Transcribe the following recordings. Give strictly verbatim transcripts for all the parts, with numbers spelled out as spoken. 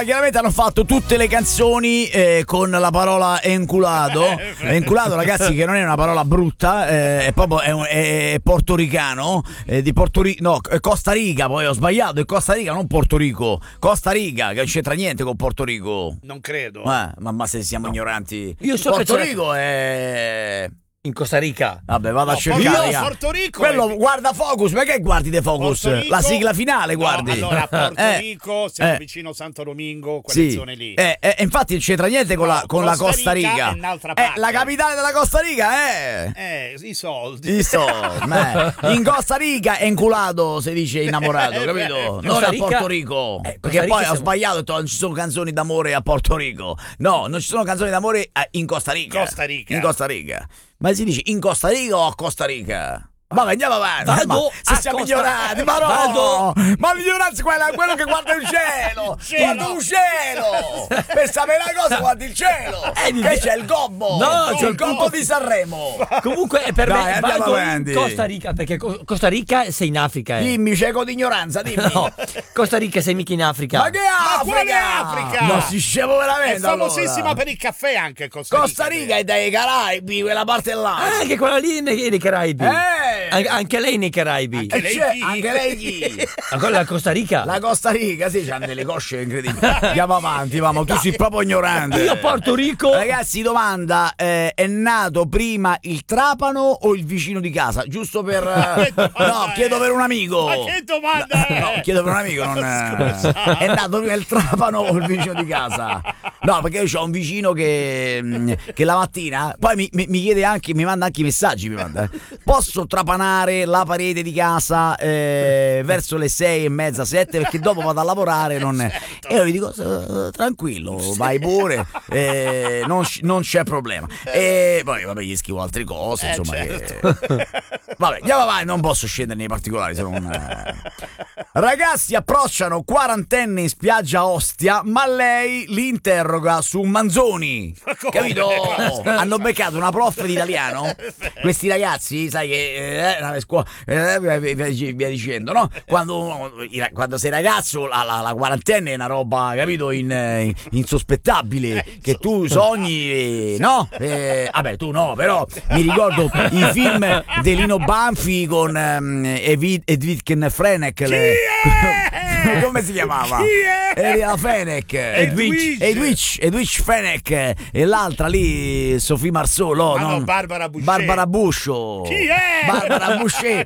allora chiaramente hanno fatto tutte le canzoni eh, con la parola enculado. Enculado, ragazzi, che non è una parola brutta, eh, è proprio è, un, è portoricano, eh, di Porto Rico, no, è Costa Rica, poi ho sbagliato, è Costa Rica, non Porto Rico. Costa Rica, che non c'entra niente con Porto Rico. Non credo. Eh, ma, ma se siamo no. ignoranti. Io so Porto che Rico è in Costa Rica. Vabbè, vado no, a cercare. Io, Porto Rico. Quello è... guarda Focus, perché guardi De Focus? Rico, la sigla finale, guardi. No, allora, Porto eh, Rico, siamo eh, vicino a Santo Domingo, quelle sì. zone lì. Eh, eh, infatti non c'entra niente con, no, la, con Costa la Costa Rica. Rica è un'altra parte. Eh, la capitale della Costa Rica è. Eh, i soldi. I soldi. eh. In Costa Rica è inculato, si dice innamorato, capito? Non Costa a Rica, Porto Rico. eh, perché Rica poi siamo... ho sbagliato, ho detto non ci sono canzoni d'amore a Porto Rico. No, non ci sono canzoni d'amore in Costa Rica. Costa Rica. In Costa Rica. Ma si dice in Costa Rica o a Costa Rica? Vabbè, andiamo avanti. Vado ma se a siamo Costa- ignorati, ma no! Vado. Ma l'ignoranza è quella, quello che guarda il cielo! Guarda il cielo! Per sapere la cosa guardi il cielo! Eh, mi- che c'è il gobbo! No, c'è il gobbo di Sanremo! Comunque è per Dai, me andiamo vado avanti. in Costa Rica, perché Co- Costa Rica sei in Africa. Eh. Dimmi, cieco d'ignoranza, dimmi! No, Costa Rica sei mica in Africa. Ma che Africa? quale Africa? No, si scemo veramente! È famosissima allora. per il caffè anche Costa Rica. Costa Rica è dai Caraibi, quella parte là! Ah, anche quella lì nei, nei Caraibi. Eh! An- anche lei nei Caraibi. Anche E lei c'è chi? anche lei chi? Ancora la Costa Rica. La Costa Rica, sì, c'hanno delle cosce incredibili. Andiamo avanti, vamo, tu sei proprio ignorante. Io Porto Rico. Ragazzi, domanda, eh, è nato prima il trapano o il vicino di casa? Giusto per... eh, no, chiedo per un amico. Ma che domanda è? No, chiedo per un amico, non è... È nato prima il trapano o il vicino di casa? No, perché io ho un vicino che, mh, che la mattina poi mi, mi, mi chiede anche, mi manda anche i messaggi, mi manda. Posso trapanare la parete di casa eh, verso le sei e mezza, sette, perché dopo vado a lavorare, non è... E io gli dico "Eh, tranquillo, vai pure, eh, non, non c'è problema". E poi vabbè, gli scrivo altre cose, Eh, insomma, certo. che... vabbè, andiamo avanti, non posso scendere nei particolari, se non... Ragazzi approcciano quarantenne in spiaggia a Ostia, ma lei li interroga su Manzoni. Capito? Hanno beccato una prof di italiano. Questi ragazzi, sai che eh, scuola, eh, via dicendo, no? Quando, quando sei ragazzo, la, la, la quarantena è una roba, capito, in, in, insospettabile. Che tu sogni, no? Eh, vabbè, tu no, però mi ricordo i film di Lino Banfi con um, Edwidgen Frenech. Le... come si chiamava? Era Fenech, Edwidge Edwidge Edwidge Fenech e l'altra lì Sophie Marceau, no, Ah, no, non... Barbara Boucher. Barbara Buscio. Chi è? Barbara Boucher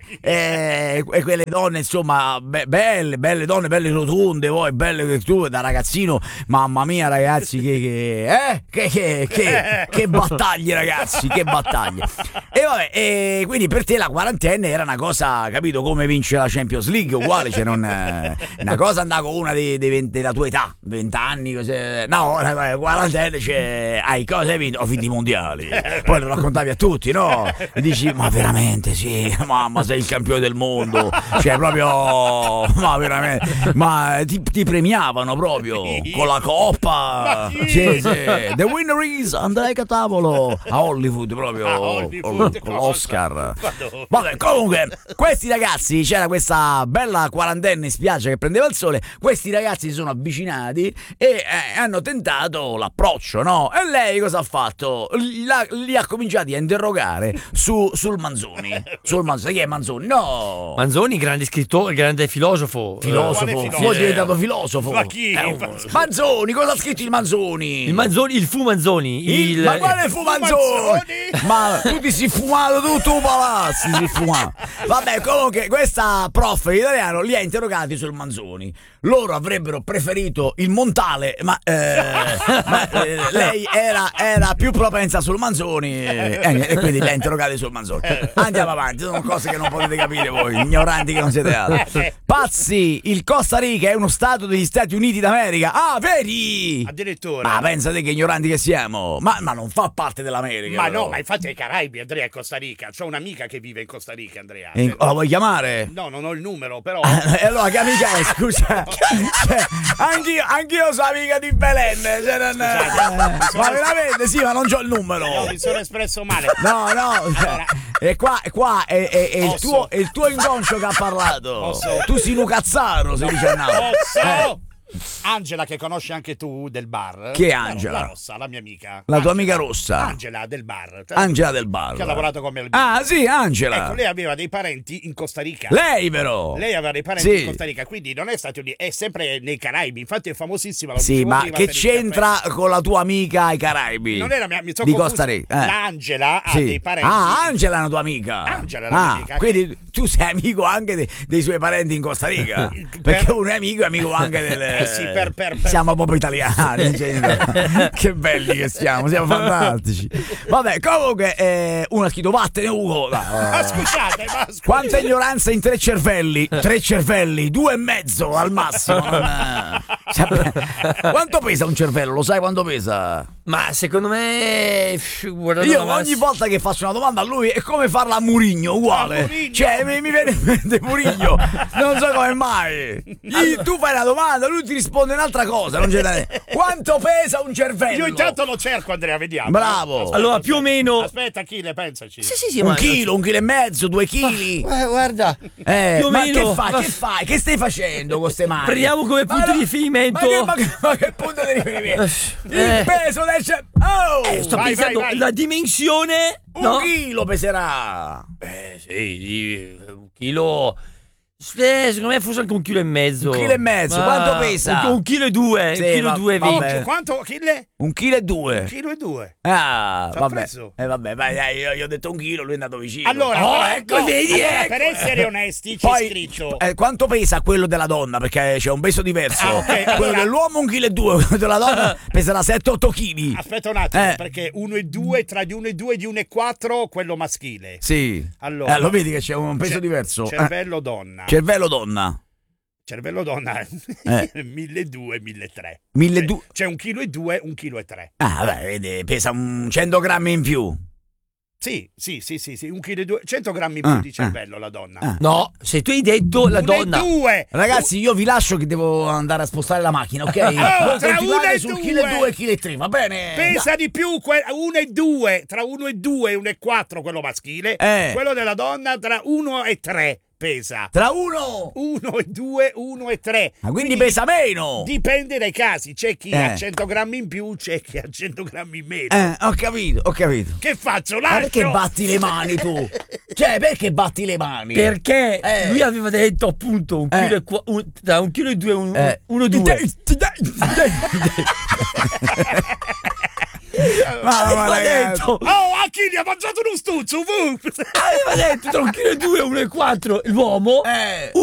e, e quelle donne, insomma, be- belle, belle donne, belle rotonde, poi belle che tu da ragazzino, mamma mia ragazzi, che che eh? che, che, che, che battaglie ragazzi, che battaglie. E vabbè, e quindi per te la quarantena era una cosa, capito, come vincere la Champions League, uguale, cioè non una cosa andava con una dei, dei, della tua età, vent'anni, così. No, la quarantena c'è, hai cosa hai vinto? Ho vinto i mondiali. Poi lo raccontavi a tutti, no? E dici, ma veramente sì, mamma, sei il campione del mondo, cioè proprio, ma veramente, ma ti, ti premiavano proprio con la coppa. Sì, sì. The winner is Andrea Catavolo a Hollywood, proprio A Hollywood, con l'Oscar. Vabbè, comunque, questi ragazzi, c'era questa bella quarantena in spiaggia che prendeva il sole, questi ragazzi si sono avvicinati e eh, hanno tentato l'approccio, no? E lei cosa ha fatto? La, li ha cominciati a interrogare su, sul Manzoni. Sul Manzoni, chi è Manzoni? No! Manzoni, grande scrittore, grande filosofo. Filosofo, Quale filosofo? poi è diventato filosofo. Ma chi? Eh, un- Manzoni, cosa ha scritto il Manzoni? Il Manzoni, il fu Manzoni. Il- Il, ma quale fu Manzoni? Ma tu ti sei fumato tutto un palazzo, ti sei fumato. Vabbè, comunque questa prof di italiano li ha interrogati sul Manzoni. Loro avrebbero preferito il Montale, ma, eh, ma eh, lei era, era più propensa sul Manzoni eh, e quindi li ha interrogati sul Manzoni. Andiamo avanti, sono cose che non potete capire voi, ignoranti che non siete altri. Pazzi, il Costa Rica è uno stato degli Stati Uniti d'America. Ah, veri? Addirittura. Ma pensate che ignoranti che siamo? Ma, ma non fa parte dell'America. Ma però. no, ma infatti ai Caraibi, Andrea, è Costa Rica. C'ho un'amica che vive in Costa Rica, Andrea. E- oh, la vuoi chiamare? No, non ho il numero, però. E allora che amica è, scusa? Cioè, anch'io, anch'io sono amica di Belen, cioè non- ma veramente sì, ma non c'ho il numero. No, mi sono espresso male. No, no, Allora. e qua, e qua è, è- è il Posso? tuo, è il tuo inconscio che ha parlato. Posso? Tu sei Lucazzaro, si dice a Napoli. Posso? Angela, che conosci anche tu del bar. Chi è La- Angela? La rossa, la mia amica. La tua Angela. amica rossa? Angela del bar. Angela del bar. Che ha lavorato con me. Ah, sì, Angela. Ecco, lei aveva dei parenti in Costa Rica. Lei però. Lei aveva dei parenti Sì. in Costa Rica, quindi non è Stati Uniti, è sempre nei Caraibi. Infatti è famosissima. lo Sì, dicevo ma prima che per il c'entra con la tua amica ai Caraibi? Non era mia, mi sono di confuso. Costa Rica. Eh. L'Angela ha Sì. dei parenti. Ah, Angela è una tua amica. Angela è la ah, mia amica. Quindi tu sei amico anche de- dei suoi parenti in Capica. Per- Perché uno è amico è amico anche del. Eh sì, per- per- per- Siamo proprio italiani. in genere. Che belli che siamo, siamo fantastici. Vabbè, comunque, eh, uno ha scritto vattene Ugo. No, Ma scusate, ma scusate. Quanta ignoranza in tre cervelli, tre cervelli, due e mezzo al massimo. non- Sap- Quanto pesa un cervello? Lo sai quanto pesa? Ma secondo me. pff, guardando Io la ogni mass- volta che faccio una domanda a lui è come farla a Murigno, uguale. A Mourinho. Cioè, mi, mi viene in mente Murigno, non so come mai. Gli- tu fai una domanda, lui ti risponde un'altra cosa. Non c'è da dire. Quanto pesa un cervello? Io intanto lo cerco, Andrea, vediamo. Bravo. Aspetta, Allora, aspetta. più o meno. Aspetta, Achille, pensaci. Sì, sì, sì, Un ma- chilo, un chilo e mezzo, due chili. Eh, guarda. Eh, più o ma meno. che fai? Ma- Che fai? Che stai facendo con queste mani? Prendiamo come Ma punto no- di riferimento. Ma che, ma che- ma che punto di riferimento? Il Eh. peso del cer- Oh! Eh, sto Vai, pensando vai, vai. la dimensione. un no? chilo peserà. Eh, sì, di- un chilo. Eh, secondo me forse anche un chilo e mezzo. Un chilo e mezzo, quanto pesa? Un, un chilo e due. Sì, un chilo va- e due e vabbè. venti. Oh, quanto, Achille? Un chilo e due. Un chilo e due. Ah, T'ha vabbè. preso? Eh, vabbè, vai, dai, io, io ho detto un chilo, lui è andato vicino. Allora, oh, però- ecco, no, vedi, allora, ecco. per essere onesti, c'è Poi, scritto. eh, quanto pesa quello della donna? Perché c'è un peso diverso. Ah, ok, Quello allora- dell'uomo un chilo e due, quello della donna peserà sette otto chili. Aspetta un attimo, Eh. perché uno e due, tra di uno e due, di uno e quattro, quello maschile. Sì. Allora, Eh, lo vedi che c'è un peso Ce- diverso. Eh, Cervello donna. cervello donna. Cervello donna. Eh. milleduecento, milletrecento. milleduecento. C'è un chilo e due, un chilo e tre. Ah, vabbè, vedi, pesa un cento grammi in più. Sì, sì, sì, sì, sì, un chilo e due, cento grammi in più Ah, di cervello la donna. ah. No, se tu hai detto la Uno e donna. due. Ragazzi, io vi lascio che devo andare a spostare la macchina, ok? Voi tra continuate uno e sul due. chilo e due e chilo e tre, va bene? Pesa di più que- uno e due, tra uno e due e uno e quattro quello maschile, Eh. quello della donna tra uno e tre pesa. Tra uno. uno e due, uno e tre. Ma quindi pesa meno. Dipende dai casi, c'è chi Eh. ha cento grammi in più, c'è chi ha cento grammi in meno. Eh, ho capito, ho capito. Che faccio? Ma Lascio? perché batti le mani tu? Cioè, perché batti le mani? Perché Eh. lui aveva detto appunto un Eh. chilo e qua- un, tra un chilo e due, un, Eh. uno due. Mamma Aveva ragazzi. detto, Oh, Achille ha mangiato uno stuzzo! uh! aveva detto tra un chilo e due e uno e quattro l'uomo. Eh.